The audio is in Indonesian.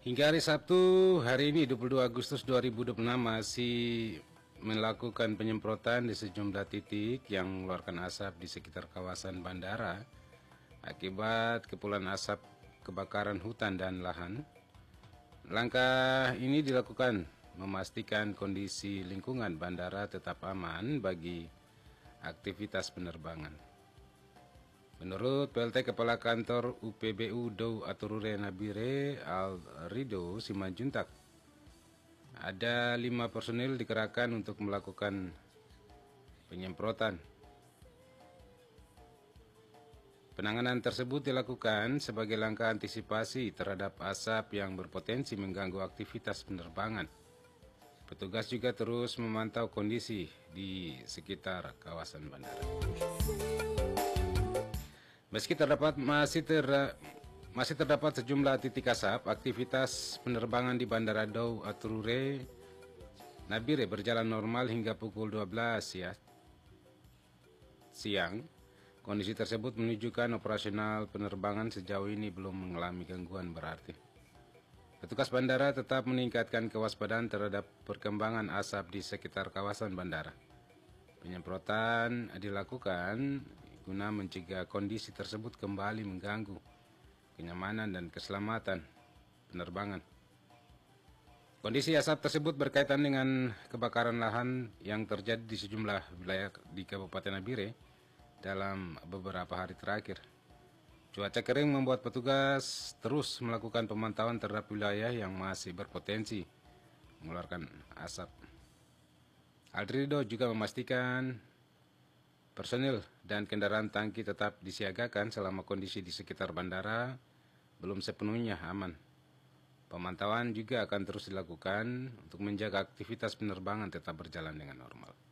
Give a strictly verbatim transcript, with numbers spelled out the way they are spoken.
Hingga hari Sabtu, hari ini dua puluh dua Agustus dua ribu dua puluh enam masih melakukan penyemprotan di sejumlah titik yang mengeluarkan asap di sekitar kawasan bandara akibat kepulan asap kebakaran hutan dan lahan. Langkah ini dilakukan memastikan kondisi lingkungan bandara tetap aman bagi aktivitas penerbangan. Menurut P L T Kepala Kantor U P B U Dou Aturure Nabire Al-Rido Simanjuntak, ada lima personil dikerahkan untuk melakukan penyemprotan. Penanganan tersebut dilakukan sebagai langkah antisipasi terhadap asap yang berpotensi mengganggu aktivitas penerbangan. Petugas juga terus memantau kondisi di sekitar kawasan bandara. Meski terdapat masih ter, masih terdapat sejumlah titik asap, aktivitas penerbangan di Bandara Dou Aturure Nabire berjalan normal hingga pukul dua belas ya siang. Kondisi tersebut menunjukkan operasional penerbangan sejauh ini belum mengalami gangguan berarti. Petugas bandara tetap meningkatkan kewaspadaan terhadap perkembangan asap di sekitar kawasan bandara. Penyemprotan dilakukan guna mencegah kondisi tersebut kembali mengganggu kenyamanan dan keselamatan penerbangan. Kondisi asap tersebut berkaitan dengan kebakaran lahan yang terjadi di sejumlah wilayah di Kabupaten Nabire dalam beberapa hari terakhir. Cuaca kering membuat petugas terus melakukan pemantauan terhadap wilayah yang masih berpotensi mengeluarkan asap. Al-Rido juga memastikan personil dan kendaraan tangki tetap disiagakan selama kondisi di sekitar bandara belum sepenuhnya aman. Pemantauan juga akan terus dilakukan untuk menjaga aktivitas penerbangan tetap berjalan dengan normal.